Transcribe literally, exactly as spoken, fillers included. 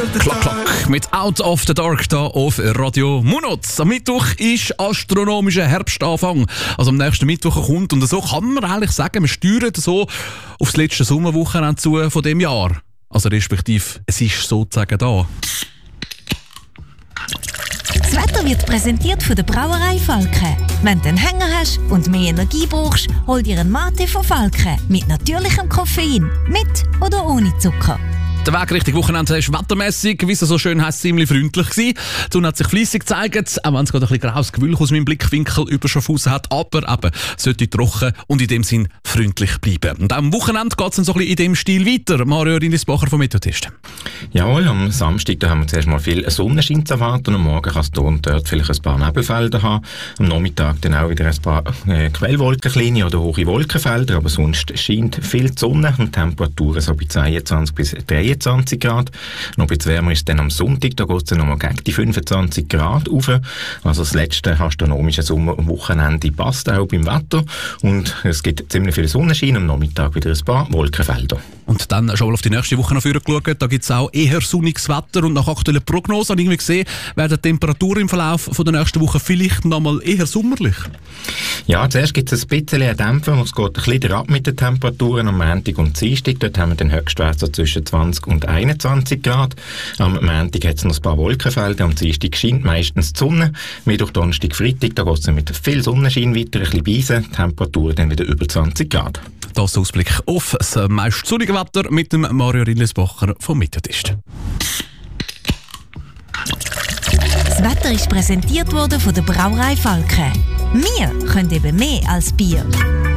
Klack, klack, mit Out of the Dark da auf Radio Munotz. Am Mittwoch ist astronomischer Herbstanfang. Also am nächsten Mittwoch kommt. Und so kann man eigentlich sagen, wir steuern so auf das letzte Sommerwochenende zu von dem Jahr. Also respektive, es ist sozusagen da. Das Wetter wird präsentiert von der Brauerei Falke. Wenn du einen Hänger hast und mehr Energie brauchst, hol dir einen Mate von Falke. Mit natürlichem Koffein. Mit oder ohne Zucker. Der Weg Richtung Wochenende ist wettermässig, wie es so schön heisst, ziemlich freundlich gewesen. Die Sonne hat sich fleissig gezeigt, auch wenn es gerade ein bisschen graues Gewölk aus meinem Blickwinkel über Schaffhausen hat. Aber eben, sollte trocken und in dem Sinn freundlich bleiben. Und auch am Wochenende geht es dann so ein bisschen in dem Stil weiter. Mario Rindisbacher vom Meteotest. Jawohl, am Samstag da haben wir zuerst mal viel Sonnenschein zu erwarten. Am Morgen kann es hier und dort vielleicht ein paar Nebelfelder haben. Am Nachmittag dann auch wieder ein paar äh, Quellwolken, kleine oder hohe Wolkenfelder. Aber sonst scheint viel die Sonne und Temperaturen so bei zweiundzwanzig bis dreiundzwanzig Grad. Noch ein bisschen wärmer ist es dann am Sonntag, da geht es dann nochmal gegen die fünfundzwanzig Grad rauf. Also das letzte astronomische Sommerwochenende passt auch beim Wetter. Und es gibt ziemlich viel Sonnenschein, am Nachmittag wieder ein paar Wolkenfelder. Und dann schon mal auf die nächste Woche noch vorgeschaut. Da gibt es auch eher sonniges Wetter und nach aktuellen Prognosen habe ich irgendwie gesehen, werden die Temperaturen im Verlauf von der nächsten Woche vielleicht noch mal eher sommerlich. Ja, zuerst gibt es ein bisschen einen Dämpfer, es geht ein bisschen ab mit den Temperaturen am Montag und Dienstag. Dort haben wir den Höchstwert zwischen zwanzig und einundzwanzig Grad. Am Montag hat es noch ein paar Wolkenfelder, am Dienstag scheint meistens die Sonne. Mittwoch, Donnerstag, Freitag, da geht es mit viel Sonnenschein weiter, ein bisschen Beisen, Temperaturen dann wieder über zwanzig Grad. Das Ausblick auf das meist sonnige Wetter mit dem Mario Rindlisbacher vom Meteotest. Das Wetter ist präsentiert worden von der Brauerei Falke. Wir können eben mehr als Bier.